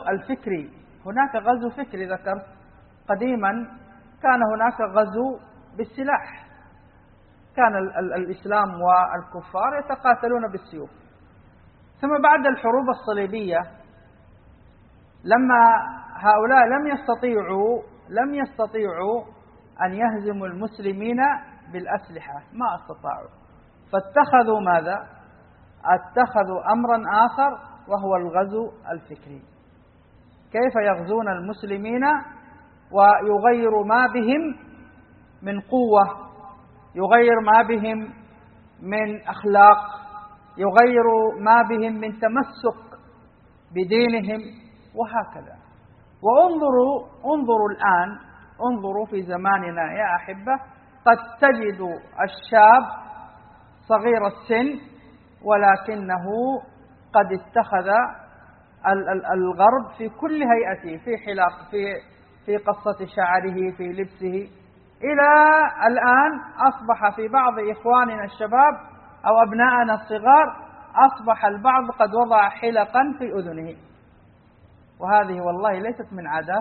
الفكري، هناك غزو فكري ذكرت. قديما كان هناك غزو بالسلاح، كان الإسلام والكفار يتقاتلون بالسيوف. ثم بعد الحروب الصليبية لما هؤلاء لم يستطيعوا أن يهزموا المسلمين بالأسلحة، ما استطاعوا، فاتخذوا ماذا؟ اتخذوا أمرا آخر وهو الغزو الفكري. كيف يغزون المسلمين ويغير ما بهم من قوة، يغير ما بهم من أخلاق، يغير ما بهم من تمسك بدينهم وهكذا. انظروا الآن، انظروا في زماننا يا أحبة، قد تجد الشاب صغير السن ولكنه قد اتخذ الغرب في كل هيئته، في حلاق، في قصة شعره، في لبسه، إلى الآن أصبح في بعض إخواننا الشباب أو أبنائنا الصغار أصبح البعض قد وضع حلقا في أذنه، وهذه والله ليست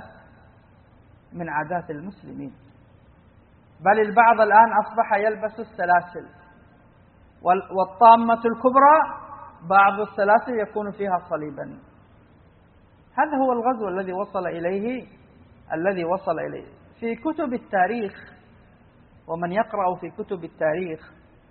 من عادات المسلمين، بل البعض الآن أصبح يلبس السلاسل، والطامة الكبرى بعض السلاسل يكون فيها صليبا. هذا هو الغزو الذي وصل إليه في كتب التاريخ. ومن يقرأ في كتب التاريخ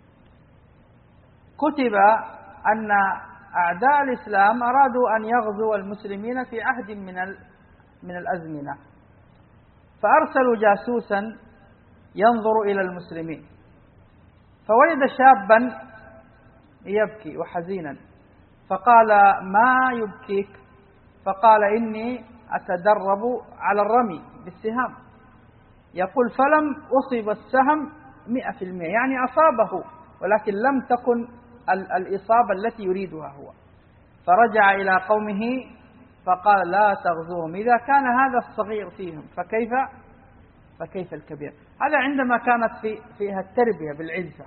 كتب أن أعداء الإسلام أرادوا أن يغزوا المسلمين في عهد من الأزمنة، فأرسلوا جاسوسا ينظر إلى المسلمين، فوجد شابا يبكي وحزينا، فقال: ما يبكيك؟ فقال: إني أتدرب على الرمي بالسهام. يقول: فلم أصب السهم 100%، يعني أصابه ولكن لم تكن الإصابة التي يريدها هو. فرجع إلى قومه فقال: لا تغزوهم، إذا كان هذا الصغير فيهم فكيف الكبير؟ هذا عندما كانت فيها التربية بالعزة.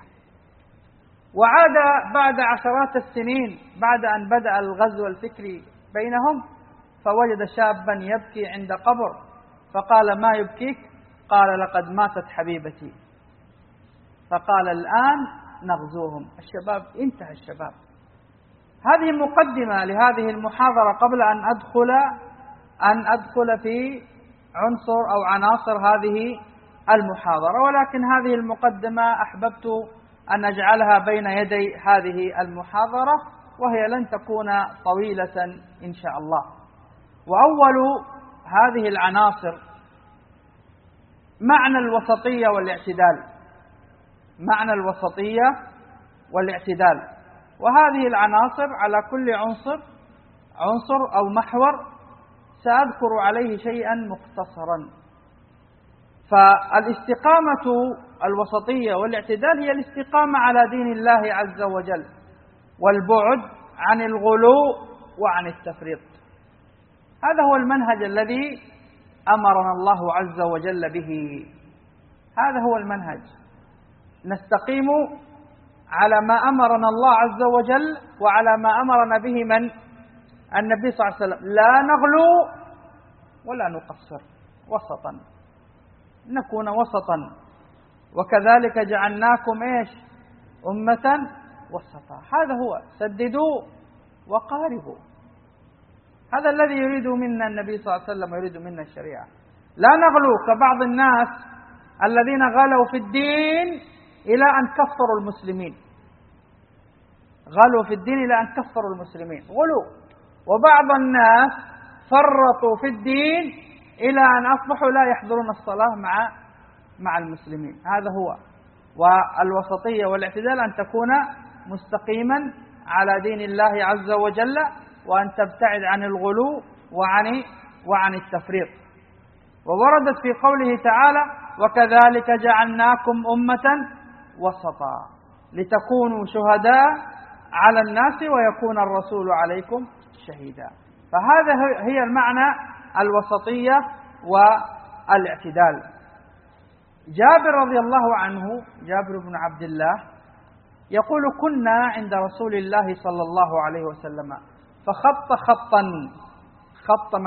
وعاد بعد عشرات السنين بعد أن بدأ الغزو الفكري بينهم، فوجد شابا يبكي عند قبر، فقال: ما يبكيك؟ قال: لقد ماتت حبيبتي. فقال: الآن نغزوهم. الشباب انتهى الشباب. هذه مقدمة لهذه المحاضرة قبل أن أدخل في عنصر أو عناصر هذه المحاضرة، ولكن هذه المقدمة أحببت أن أجعلها بين يدي هذه المحاضرة، وهي لن تكون طويلة إن شاء الله. وأول هذه العناصر معنى الوسطية والاعتدال، معنى الوسطية والاعتدال. وهذه العناصر على كل عنصر أو محور سأذكر عليه شيئا مختصرا. فالاستقامة الوسطية والاعتدال هي الاستقامة على دين الله عز وجل، والبعد عن الغلو وعن التفريط. هذا هو المنهج الذي أمرنا الله عز وجل به، هذا هو المنهج. نستقيم على ما أمرنا الله عز وجل وعلى ما أمرنا به النبي صلى الله عليه وسلم، لا نغلو ولا نقصر، وسطا، نكون وسطا. وكذلك جعلناكم أمة وسطا. هذا هو، سددوا وقاربوا. هذا الذي يريد منا النبي صلى الله عليه وسلم ويريد منا الشريعة. لا نغلو كبعض الناس الذين غلوا في الدين إلى أن كفروا المسلمين، غلوا في الدين إلى أن كفروا المسلمين، غلوا. وبعض الناس فرطوا في الدين إلى أن أصبحوا لا يحضرون الصلاة مع المسلمين. هذا هو. والوسطية والاعتدال أن تكون مستقيما على دين الله عز وجل، وأن تبتعد عن الغلو وعن التفريط. ووردت في قوله تعالى: وكذلك جعلناكم أمة وسطا لتكونوا شهداء على الناس ويكون الرسول عليكم شهيدا. فهذا هي المعنى الوسطية والاعتدال. جابر رضي الله عنه، جابر بن عبد الله، يقول: كنا عند رسول الله صلى الله عليه وسلم فخط خطا